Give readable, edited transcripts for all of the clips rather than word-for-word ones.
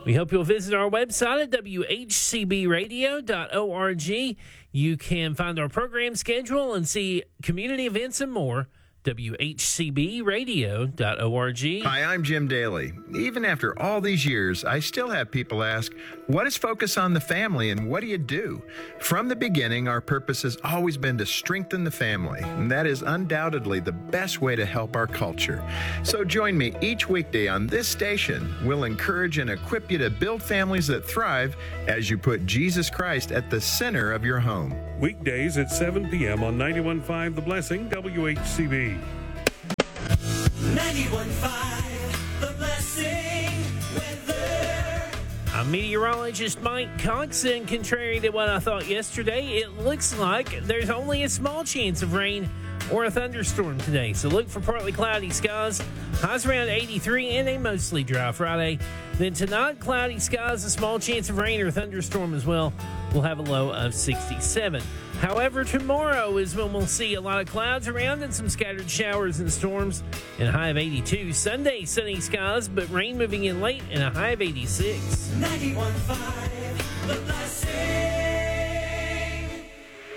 We hope you'll visit our website at whcbradio.org. You can find our program schedule and see community events and more. whcbradio.org. Hi, I'm Jim Daly. Even after all these years, I still have people ask, what is Focus on the Family and what do you do? From the beginning, our purpose has always been to strengthen the family, and that is undoubtedly the best way to help our culture. So join me each weekday on this station. We'll encourage and equip you to build families that thrive as you put Jesus Christ at the center of your home. Weekdays at 7 p.m. on 91.5 The Blessing, WHCB. 91.5 The Blessing weather. I'm meteorologist Mike Cox, and contrary to what I thought yesterday, it looks like there's only a small chance of rain or a thunderstorm today. So look for partly cloudy skies, highs around 83, and a mostly dry Friday. Then tonight, cloudy skies, a small chance of rain or thunderstorm as well. We'll have a low of 67. However, tomorrow is when we'll see a lot of clouds around and some scattered showers and storms, and a high of 82. Sunday, sunny skies, but rain moving in late, and a high of 86. 91.5 The Blessing.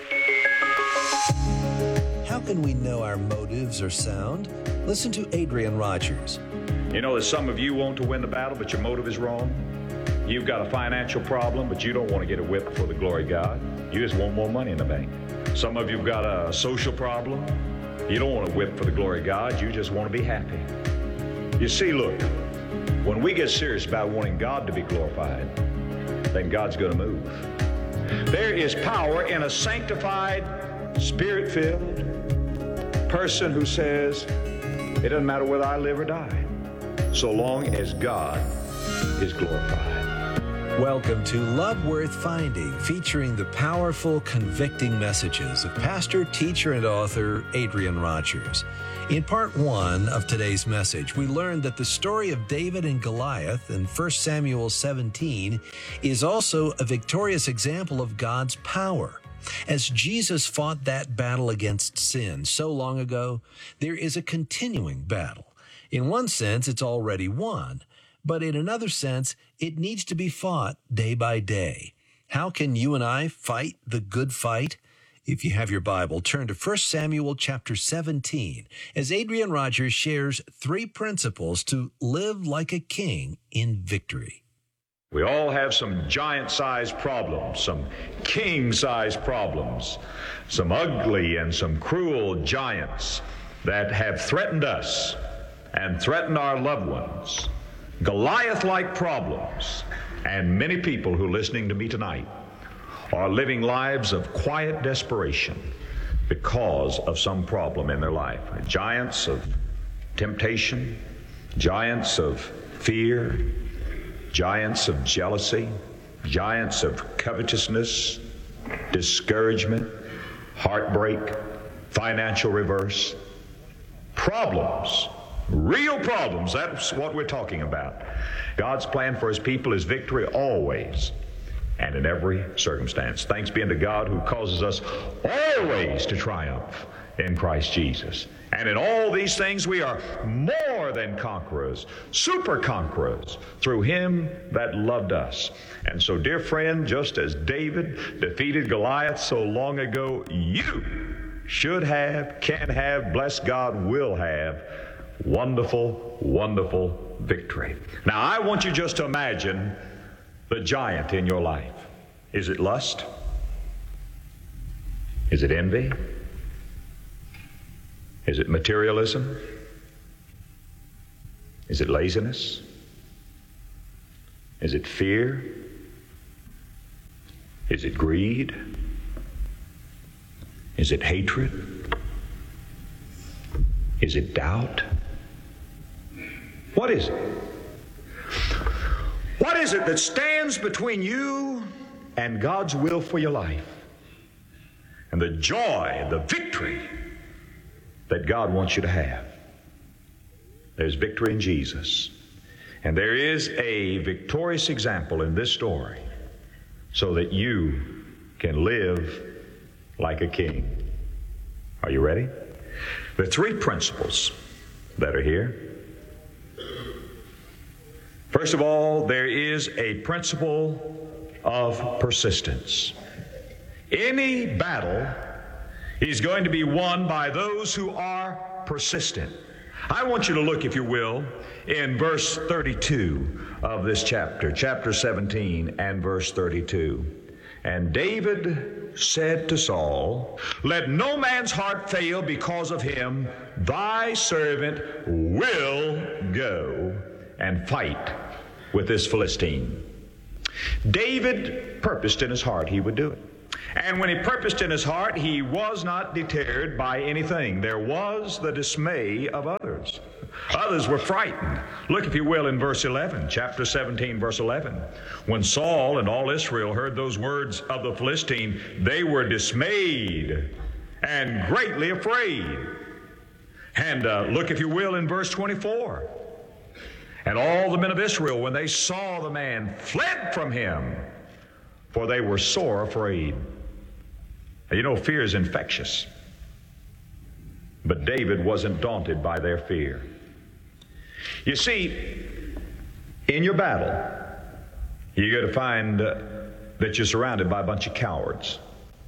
How can we know our motives are sound? Listen to Adrian Rogers. You know that some of you want to win the battle, but your motive is wrong. You've got a financial problem, but you don't want to get it whipped for the glory of God. You just want more money in the bank. Some of you've got a social problem. You don't want to whip for the glory of God. You just want to be happy. You see, look, when we get serious about wanting God to be glorified, then God's going to move. There is power in a sanctified, Spirit-filled person who says, it doesn't matter whether I live or die, so long as God is glorified. Welcome to Love Worth Finding, featuring the powerful, convicting messages of pastor, teacher, and author Adrian Rogers. In part 1 of today's message, we learned that the story of David and Goliath in 1 Samuel 17 is also a victorious example of God's power. As Jesus fought that battle against sin so long ago, there is a continuing battle. In one sense, it's already won. But in another sense, it needs to be fought day by day. How can you and I fight the good fight? If you have your Bible, turn to 1 Samuel chapter 17, as Adrian Rogers shares 3 principles to live like a king in victory. We all have some giant-sized problems, some king-sized problems, some ugly and some cruel giants that have threatened us and threatened our loved ones. Goliath-like problems, and many people who are listening to me tonight are living lives of quiet desperation because of some problem in their life. Giants of temptation, giants of fear, giants of jealousy, giants of covetousness, discouragement, heartbreak, financial reverse, problems. Real problems, that's what we're talking about. God's plan for his people is victory always and in every circumstance. Thanks be unto God who causes us always to triumph in Christ Jesus. And in all these things we are more than conquerors, super conquerors, through him that loved us. And so, dear friend, just as David defeated Goliath so long ago, you should have, can have, bless God, will have wonderful, wonderful victory. Now, I want you just to imagine the giant in your life. Is it lust? Is it envy? Is it materialism? Is it laziness? Is it fear? Is it greed? Is it hatred? Is it doubt? What is it? What is it that stands between you and God's will for your life? And the joy, the victory that God wants you to have. There's victory in Jesus. And there is a victorious example in this story so that you can live like a king. Are you ready? There are 3 principles that are here. First of all, there is a principle of persistence. Any battle is going to be won by those who are persistent. I want you to look, if you will, in verse 32 of this chapter, chapter 17 and verse 32. And David said to Saul, "Let no man's heart fail because of him. Thy servant will go and fight with this Philistine." David purposed in his heart he would do it. And when he purposed in his heart, he was not deterred by anything. There was the dismay of others. Others were frightened. Look, if you will, in verse 11, chapter 17, verse 11. When Saul and all Israel heard those words of the Philistine, they were dismayed and greatly afraid. And look, if you will, in verse 24. And all the men of Israel, when they saw the man, fled from him, for they were sore afraid. Now, you know, fear is infectious. But David wasn't daunted by their fear. You see, in your battle, you're going to find that you're surrounded by a bunch of cowards,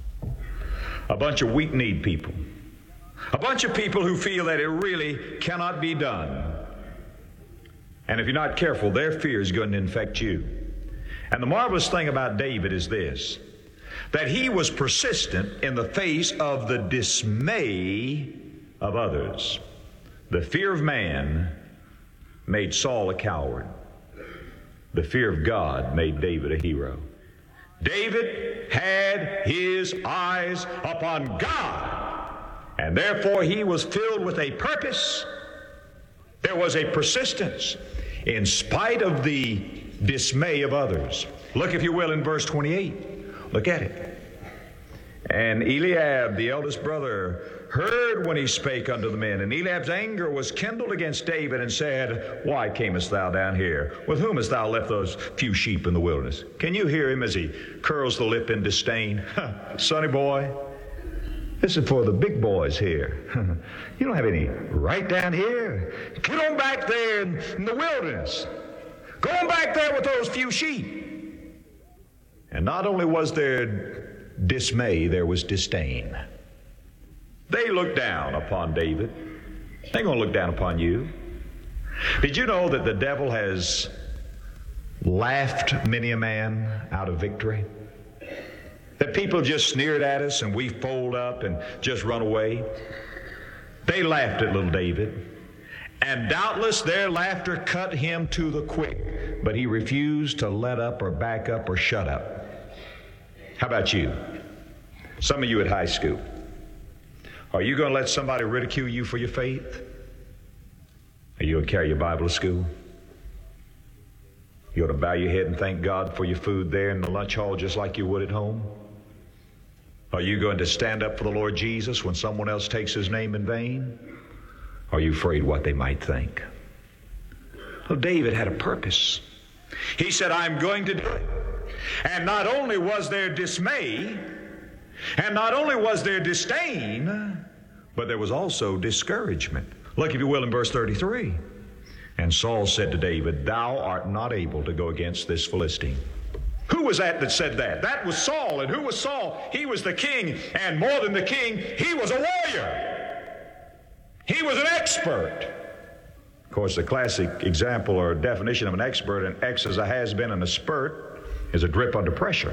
a bunch of weak-kneed people, a bunch of people who feel that it really cannot be done. And if you're not careful, their fear is going to infect you. And the marvelous thing about David is this, that he was persistent in the face of the dismay of others. The fear of man made Saul a coward. The fear of God made David a hero. David had his eyes upon God, and therefore he was filled with a purpose. There was a persistence in spite of the dismay of others. Look, if you will, in verse 28. Look at it. And Eliab, the eldest brother, heard when he spake unto the men. And Eliab's anger was kindled against David, and said, "Why camest thou down here? With whom hast thou left those few sheep in the wilderness?" Can you hear him as he curls the lip in disdain? Sonny boy, this is for the big boys here. You don't have any right down here. Get on back there in the wilderness. Go on back there with those few sheep. And not only was there dismay, there was disdain. They looked down upon David. They're going to look down upon you. Did you know that the devil has laughed many a man out of victory? That people just sneered at us and we fold up and just run away? They laughed at little David. And doubtless their laughter cut him to the quick. But he refused to let up or back up or shut up. How about you? Some of you at high school. Are you going to let somebody ridicule you for your faith? Are you going to carry your Bible to school? You ought to bow your head and thank God for your food there in the lunch hall just like you would at home? Are you going to stand up for the Lord Jesus when someone else takes his name in vain? Are you afraid what they might think? Well, David had a purpose. He said, "I'm going to do it." And not only was there dismay, and not only was there disdain, but there was also discouragement. Look, if you will, in verse 33. And Saul said to David, "Thou art not able to go against this Philistine." Who was that said that? That was Saul. And who was Saul? He was the king. And more than the king, he was a warrior. He was an expert. Of course, the classic example or definition of an expert, an X as a has-been and a spurt, is a drip under pressure.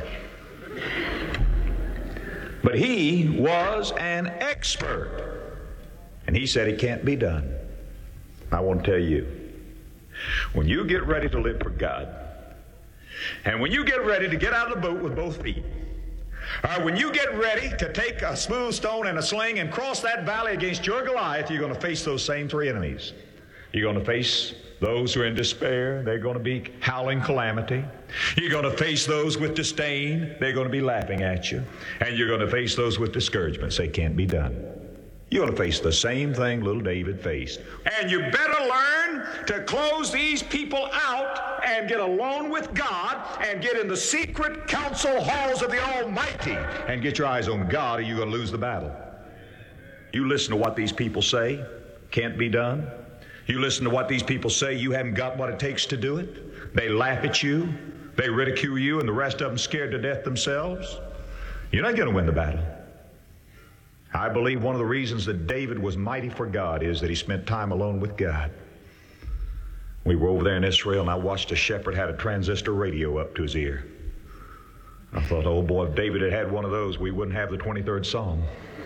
But he was an expert. And he said it can't be done. I want to tell you, when you get ready to live for God, and when you get ready to get out of the boat with both feet, or when you get ready to take a smooth stone and a sling and cross that valley against your Goliath, you're going to face those same three enemies. You're going to face those who are in despair. They're going to be howling calamity. You're going to face those with disdain. They're going to be laughing at you. And you're going to face those with discouragement. Say, "Can't be done." You're going to face the same thing little David faced. And you better learn to close these people out and get alone with God and get in the secret council halls of the Almighty and get your eyes on God, or you're going to lose the battle. You listen to what these people say. Can't be done. You listen to what these people say, you haven't got what it takes to do it. They laugh at you, they ridicule you, and the rest of them scared to death themselves. You're not going to win the battle. I believe one of the reasons that David was mighty for God is that he spent time alone with God. We were over there in Israel, and I watched a shepherd had a transistor radio up to his ear. I thought, oh boy, if David had had one of those, we wouldn't have the 23rd Psalm.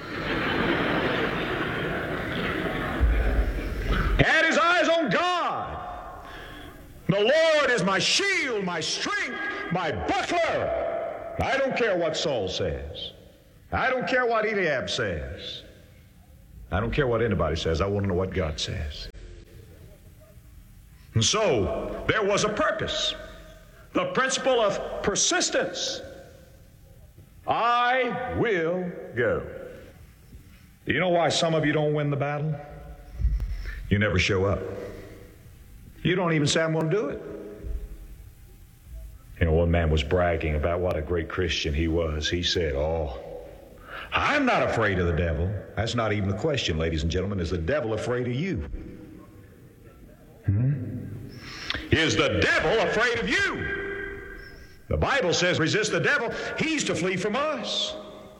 Had his eyes on God. The Lord is my shield, my strength, my buckler. I don't care what Saul says. I don't care what Eliab says. I don't care what anybody says. I want to know what God says. And so, there was a purpose. The principle of persistence. I will go. Do you know why some of you don't win the battle? You never show up. You don't even say, I'm going to do it. You know, one man was bragging about what a great Christian he was. He said, oh, I'm not afraid of the devil. That's not even the question, ladies and gentlemen. Is the devil afraid of you? Is the devil afraid of you? The Bible says, resist the devil, he's to flee from us.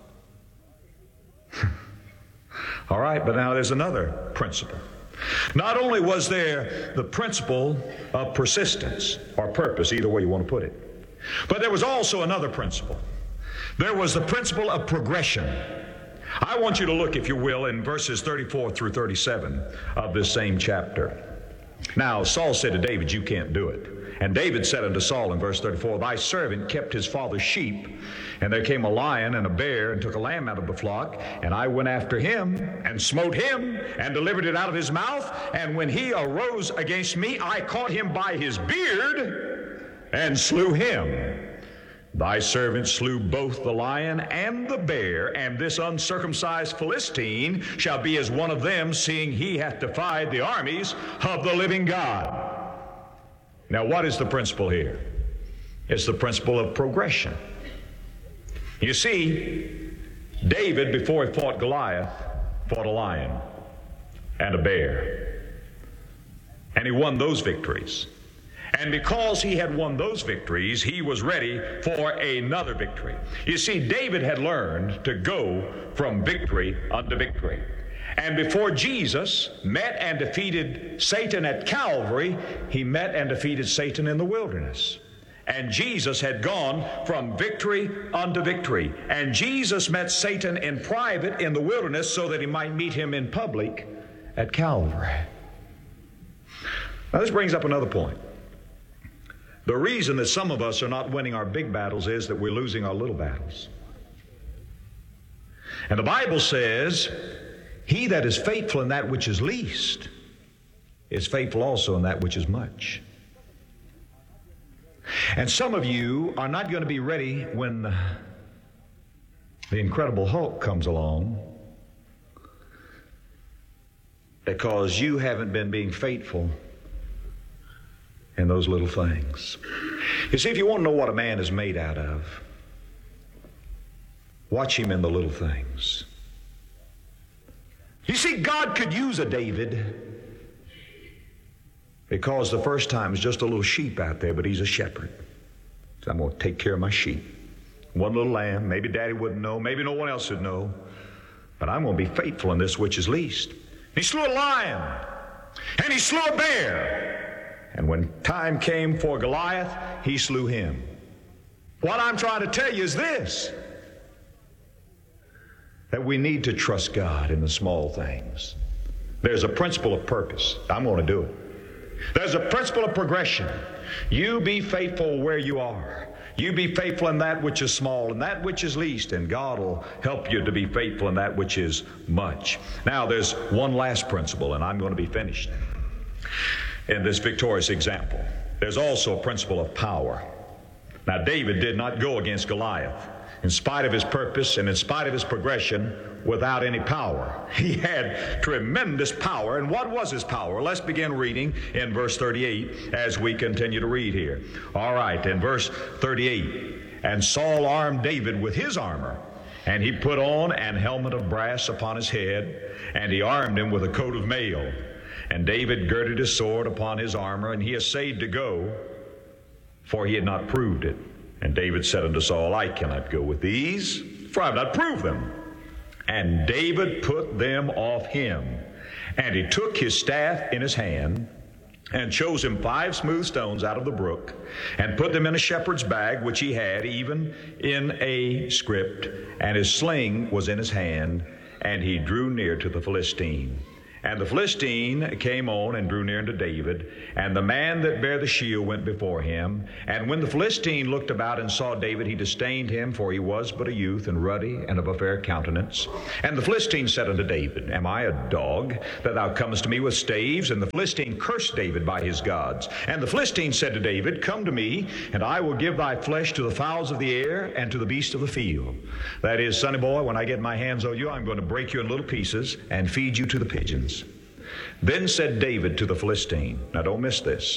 All right, but now there's another principle. Not only was there the principle of persistence or purpose, either way you want to put it, but there was also another principle. There was the principle of progression. I want you to look, if you will, in verses 34 through 37 of this same chapter. Now, Saul said to David, you can't do it. And David said unto Saul in verse 34, thy servant kept his father's sheep, and there came a lion and a bear and took a lamb out of the flock, and I went after him and smote him and delivered it out of his mouth. And when he arose against me, I caught him by his beard and slew him. Thy servant slew both the lion and the bear, and this uncircumcised Philistine shall be as one of them, seeing he hath defied the armies of the living God. Now, what is the principle here? It's the principle of progression. You see, David, before he fought Goliath, fought a lion and a bear. And he won those victories. And because he had won those victories, he was ready for another victory. You see, David had learned to go from victory unto victory. And before Jesus met and defeated Satan at Calvary, he met and defeated Satan in the wilderness. And Jesus had gone from victory unto victory. And Jesus met Satan in private in the wilderness so that he might meet him in public at Calvary. Now, this brings up another point. The reason that some of us are not winning our big battles is that we're losing our little battles. And the Bible says, he that is faithful in that which is least is faithful also in that which is much. And some of you are not going to be ready when the Incredible Hulk comes along because you haven't been being faithful in those little things. You see, if you want to know what a man is made out of, watch him in the little things. You see, God could use a David because the first time is just a little sheep out there, but he's a shepherd. So I'm going to take care of my sheep. One little lamb, maybe Daddy wouldn't know, maybe no one else would know, but I'm going to be faithful in this which is least. He slew a lion, and he slew a bear. And when time came for Goliath, he slew him. What I'm trying to tell you is this, that we need to trust God in the small things. There's a principle of purpose. I'm going to do it. There's a principle of progression. You be faithful where you are. You be faithful in that which is small and that which is least, and God will help you to be faithful in that which is much. Now, there's one last principle, and I'm going to be finished. In this victorious example, there's also a principle of power. Now, David did not go against Goliath in spite of his purpose and in spite of his progression without any power. He had tremendous power. And what was his power? Let's begin reading in verse 38 as we continue to read here. All right, in verse 38, and Saul armed David with his armor, and he put on an helmet of brass upon his head, and he armed him with a coat of mail. And David girded his sword upon his armor, and he essayed to go, for he had not proved it. And David said unto Saul, I cannot go with these, for I have not proved them. And David put them off him. And he took his staff in his hand, and chose him 5 smooth stones out of the brook, and put them in a shepherd's bag which he had, even in a script, and his sling was in his hand, and he drew near to the Philistine. And the Philistine came on and drew near unto David, and the man that bare the shield went before him. And when the Philistine looked about and saw David, he disdained him, for he was but a youth, and ruddy, and of a fair countenance. And the Philistine said unto David, Am I a dog, that thou comest to me with staves? And the Philistine cursed David by his gods. And the Philistine said to David, Come to me, and I will give thy flesh to the fowls of the air, and to the beasts of the field. That is, sonny boy, when I get my hands on you, I'm going to break you in little pieces, and feed you to the pigeons. Then said David to the Philistine, now don't miss this,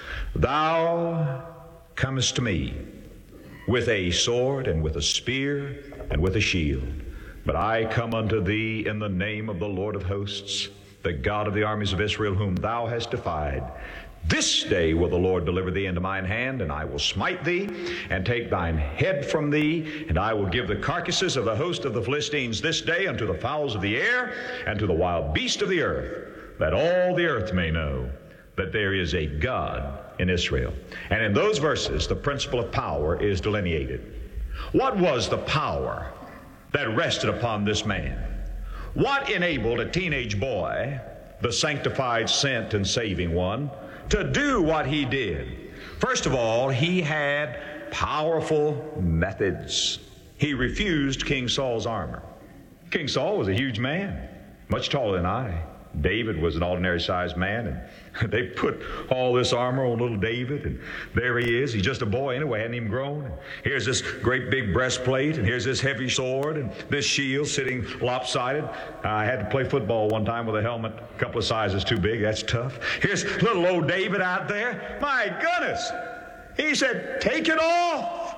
Thou comest to me with a sword and with a spear and with a shield, but I come unto thee in the name of the Lord of hosts, the God of the armies of Israel, whom thou hast defied. This day will the Lord deliver thee into mine hand, and I will smite thee, and take thine head from thee, and I will give the carcasses of the host of the Philistines this day unto the fowls of the air, and to the wild beast of the earth, that all the earth may know that there is a God in Israel. And in those verses, the principle of power is delineated. What was the power that rested upon this man? What enabled a teenage boy, the sanctified, sent, and saving one, to do what he did? First of all, he had powerful methods. He refused King Saul's armor. King Saul was a huge man, much taller than I. David was an ordinary-sized man, and they put all this armor on little David, and there he is. He's just a boy anyway, hadn't even grown. And here's this great big breastplate, and here's this heavy sword, and this shield sitting lopsided. I had to play football one time with a helmet a couple of sizes too big. That's tough. Here's little old David out there. My goodness! He said, take it off.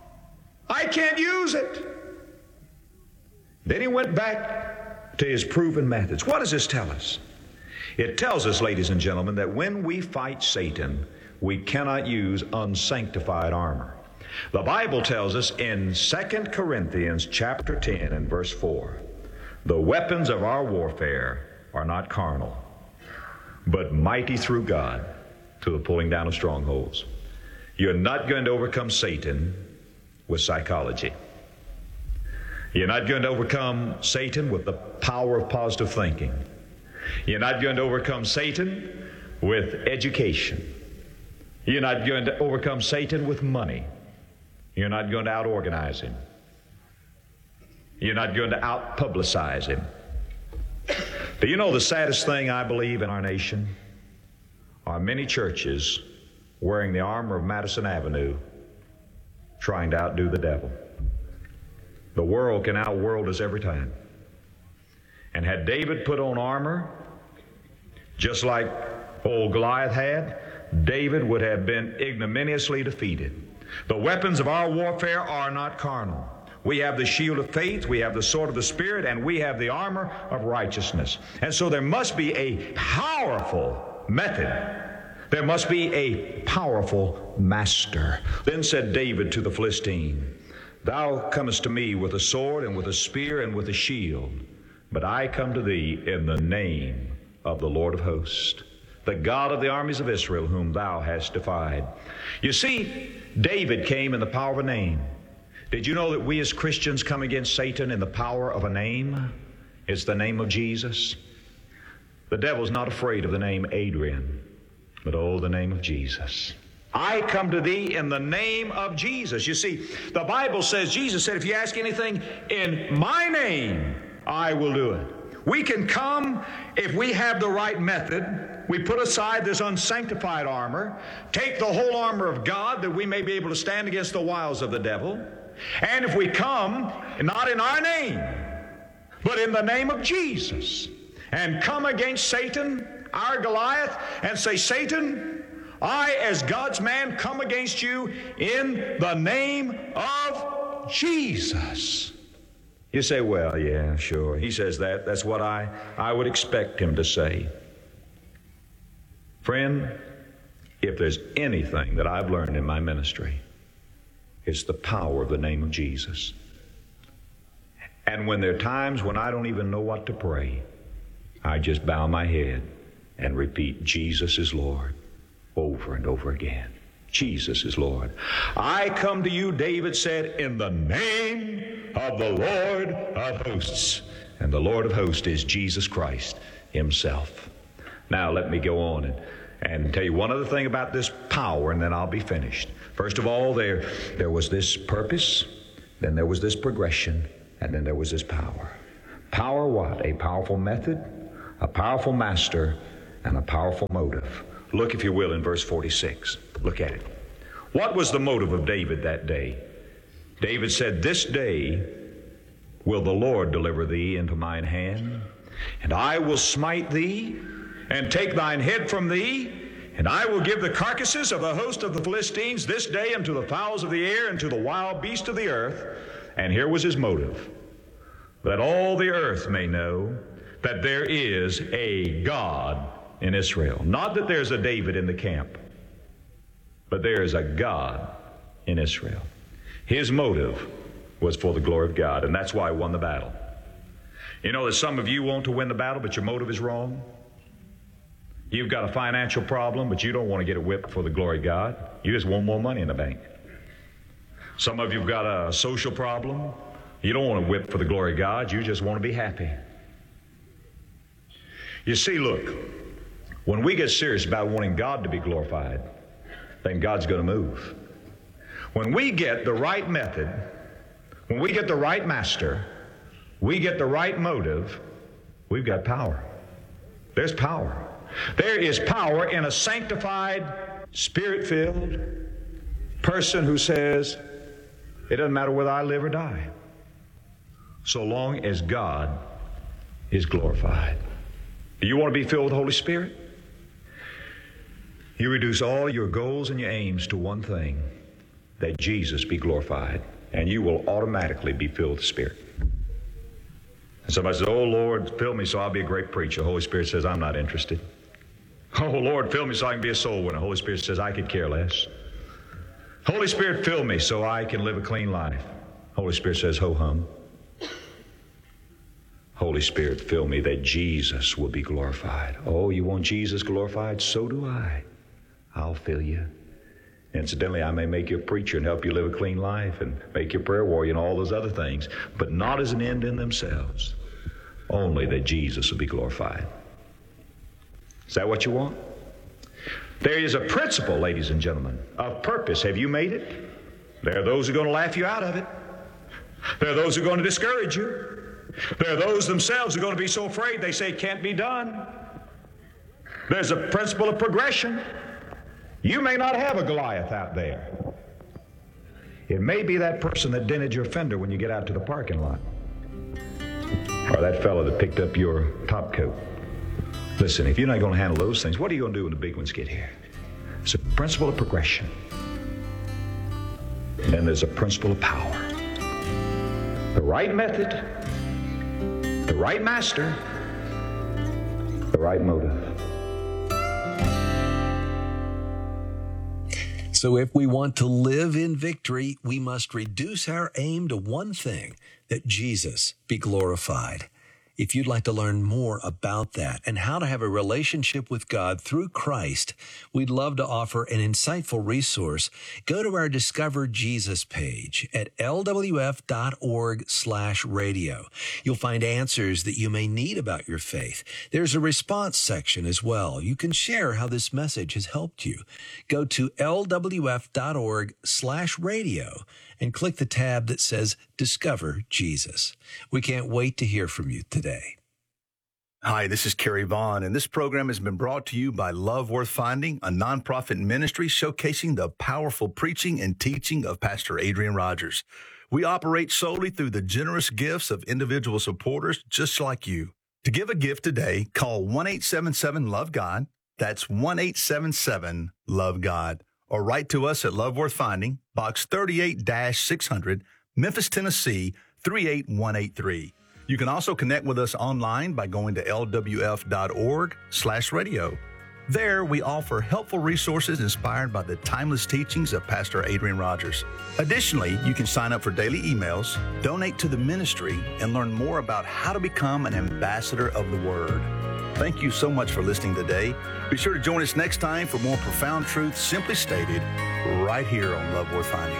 I can't use it. Then he went back to his proven methods. What does this tell us? It tells us, ladies and gentlemen, that when we fight Satan, we cannot use unsanctified armor. The Bible tells us in 2 Corinthians chapter 10 and verse 4, the weapons of our warfare are not carnal, but mighty through God to the pulling down of strongholds. You're not going to overcome Satan with psychology. You're not going to overcome Satan with the power of positive thinking. You're not going to overcome Satan with education. You're not going to overcome Satan with money. You're not going to out-organize him. You're not going to out-publicize him. Do you know the saddest thing I believe in our nation are many churches wearing the armor of Madison Avenue trying to outdo the devil. The world can outworld us every time. And had David put on armor, just like old Goliath had, David would have been ignominiously defeated. The weapons of our warfare are not carnal. We have the shield of faith, we have the sword of the Spirit, and we have the armor of righteousness. And so there must be a powerful method. There must be a powerful master. Then said David to the Philistine, Thou comest to me with a sword and with a spear and with a shield, but I come to thee in the name of the Lord of hosts, the God of the armies of Israel, whom thou hast defied. You see, David came in the power of a name. Did you know that we as Christians come against Satan in the power of a name? It's the name of Jesus. The devil's not afraid of the name Adrian, but oh, the name of Jesus. I come to thee in the name of Jesus. You see, the Bible says, Jesus said, if you ask anything in my name, I will do it. We can come if we have the right method. We put aside this unsanctified armor, take the whole armor of God that we may be able to stand against the wiles of the devil. And if we come, not in our name, but in the name of Jesus, and come against Satan, our Goliath, and say, Satan, I, as God's man, come against you in the name of Jesus. You say, well, yeah, sure. He says that. That's what I would expect him to say. Friend, if there's anything that I've learned in my ministry, it's the power of the name of Jesus. And when there are times when I don't even know what to pray, I just bow my head and repeat, Jesus is Lord, over and over again. Jesus is Lord. I come to you, David said, in the name of the Lord of hosts. And the Lord of hosts is Jesus Christ himself. Now let me go on and tell you one other thing about this power, and then I'll be finished. First of all, there was this purpose, then there was this progression, and then there was this power. Power what? A powerful method, a powerful master, and a powerful motive. Look, if you will, in verse 46. Look at it. What was the motive of David that day? David said, this day will the Lord deliver thee into mine hand, and I will smite thee, and take thine head from thee, and I will give the carcasses of the host of the Philistines this day unto the fowls of the air and to the wild beasts of the earth. And here was his motive, that all the earth may know that there is a God in Israel. Not that there's a David in the camp, but there is a God in Israel. His motive was for the glory of God, and that's why he won the battle. You know that some of you want to win the battle, but your motive is wrong. You've got a financial problem, but you don't want to get it whipped for the glory of God. You just want more money in the bank. Some of you have got a social problem. You don't want to whip for the glory of God. You just want to be happy. You see, look, when we get serious about wanting God to be glorified, then God's going to move. When we get the right method, when we get the right master, we get the right motive, we've got power. There's power. There is power in a sanctified, Spirit-filled person who says, it doesn't matter whether I live or die, so long as God is glorified. Do you want to be filled with the Holy Spirit? You reduce all your goals and your aims to one thing, that Jesus be glorified, and you will automatically be filled with the Spirit. And somebody says, oh, Lord, fill me so I'll be a great preacher. The Holy Spirit says, I'm not interested. Oh, Lord, fill me so I can be a soul winner. The Holy Spirit says, I could care less. Holy Spirit, fill me so I can live a clean life. Holy Spirit says, ho-hum. Holy Spirit, fill me that Jesus will be glorified. Oh, you want Jesus glorified? So do I. I'll fill you. Incidentally, I may make you a preacher and help you live a clean life and make you a prayer warrior and all those other things, but not as an end in themselves. Only that Jesus will be glorified. Is that what you want? There is a principle, ladies and gentlemen, of purpose. Have you made it? There are those who are going to laugh you out of it. There are those who are going to discourage you. There are those themselves who are going to be so afraid they say it can't be done. There's a principle of progression. You may not have a Goliath out there. It may be that person that dented your fender when you get out to the parking lot, or that fellow that picked up your top coat. Listen, if you're not going to handle those things, what are you going to do when the big ones get here? It's a principle of progression. And there's a principle of power. The right method, the right master, the right motive. So if we want to live in victory, we must reduce our aim to one thing, that Jesus be glorified. If you'd like to learn more about that and how to have a relationship with God through Christ, we'd love to offer an insightful resource. Go to our Discover Jesus page at lwf.org/radio. You'll find answers that you may need about your faith. There's a response section as well. You can share how this message has helped you. Go to lwf.org/radio and click the tab that says Discover Jesus. We can't wait to hear from you today. Hi, this is Kerry Vaughn, and this program has been brought to you by Love Worth Finding, a nonprofit ministry showcasing the powerful preaching and teaching of Pastor Adrian Rogers. We operate solely through the generous gifts of individual supporters just like you. To give a gift today, call 1-877-LOVE-GOD. That's 1-877-LOVE-GOD. Or write to us at Love Worth Finding, Box 38-600, Memphis, Tennessee, 38183. You can also connect with us online by going to lwf.org/radio. There, we offer helpful resources inspired by the timeless teachings of Pastor Adrian Rogers. Additionally, you can sign up for daily emails, donate to the ministry, and learn more about how to become an ambassador of the Word. Thank you so much for listening today. Be sure to join us next time for more profound truth simply stated right here on Love Worth Finding.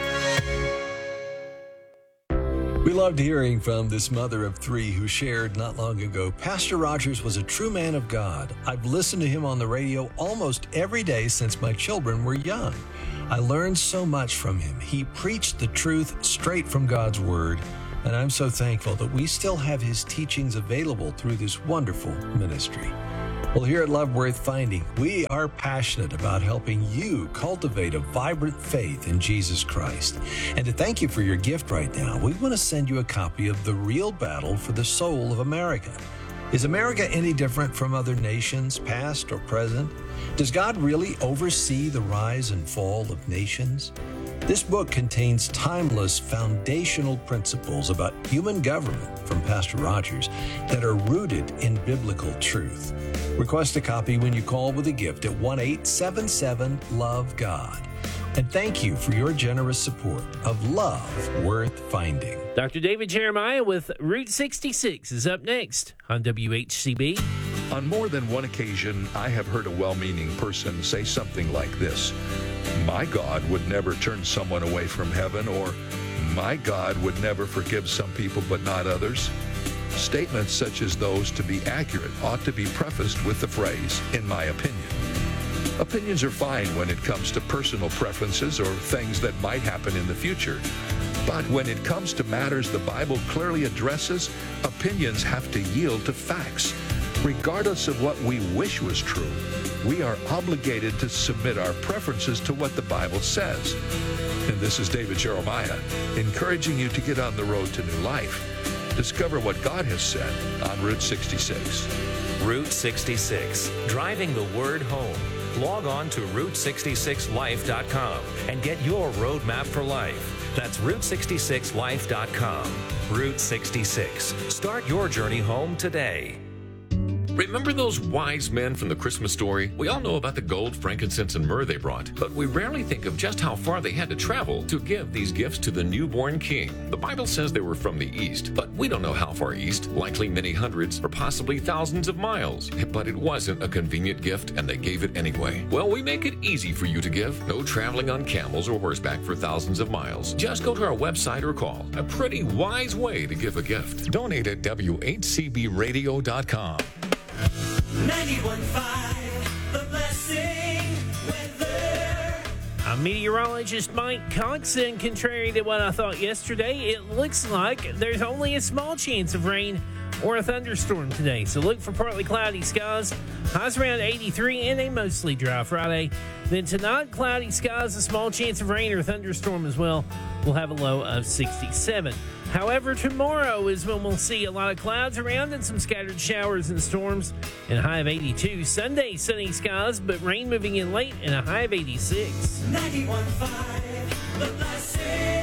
We loved hearing from this mother of three who shared not long ago, Pastor Rogers was a true man of God. I've listened to him on the radio almost every day since my children were young. I learned so much from him. He preached the truth straight from God's Word, and I'm so thankful that we still have his teachings available through this wonderful ministry. Well, here at Love Worth Finding, we are passionate about helping you cultivate a vibrant faith in Jesus Christ. And to thank you for your gift right now, we want to send you a copy of The Real Battle for the Soul of America. Is America any different from other nations, past or present? Does God really oversee the rise and fall of nations? This book contains timeless foundational principles about human government from Pastor Rogers that are rooted in biblical truth. Request a copy when you call with a gift at 1-877-LOVE-GOD. And thank you for your generous support of Love Worth Finding. Dr. David Jeremiah with Route 66 is up next on WHCB. On more than one occasion, I have heard a well-meaning person say something like this: "My God would never turn someone away from heaven," or "My God would never forgive some people but not others." Statements such as those, to be accurate, ought to be prefaced with the phrase, "in my opinion." Opinions are fine when it comes to personal preferences or things that might happen in the future. But when it comes to matters the Bible clearly addresses, opinions have to yield to facts. Regardless of what we wish was true, we are obligated to submit our preferences to what the Bible says. And this is David Jeremiah, encouraging you to get on the road to new life. Discover what God has said on Route 66. Route 66, driving the word home. Log on to Route66Life.com and get your roadmap for life. That's Route66Life.com. Route 66. Start your journey home today. Remember those wise men from the Christmas story? We all know about the gold, frankincense, and myrrh they brought, but we rarely think of just how far they had to travel to give these gifts to the newborn king. The Bible says they were from the east, but we don't know how far east, likely many hundreds or possibly thousands of miles. But it wasn't a convenient gift, and they gave it anyway. Well, we make it easy for you to give. No traveling on camels or horseback for thousands of miles. Just go to our website or call. A pretty wise way to give a gift. Donate at WHCBradio.com. 91.5, The Blessing weather. I'm meteorologist Mike Cox, and contrary to what I thought yesterday, it looks like there's only a small chance of rain or a thunderstorm today. So look for partly cloudy skies, highs around 83, and a mostly dry Friday. Then tonight, cloudy skies, a small chance of rain or thunderstorm as well. We'll have a low of 67. However, tomorrow is when we'll see a lot of clouds around and some scattered showers and storms, and a high of 82. Sunday, sunny skies, but rain moving in late, and a high of 86. 91.5, The Blessing.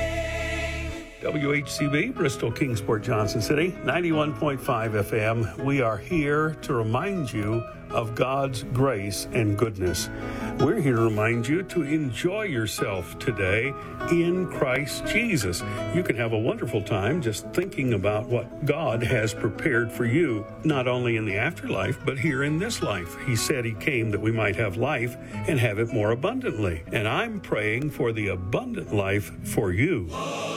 WHCB, Bristol, Kingsport, Johnson City, 91.5 FM. We are here to remind you of God's grace and goodness. We're here to remind you to enjoy yourself today in Christ Jesus. You can have a wonderful time just thinking about what God has prepared for you, not only in the afterlife, but here in this life. He said he came that we might have life and have it more abundantly. And I'm praying for the abundant life for you.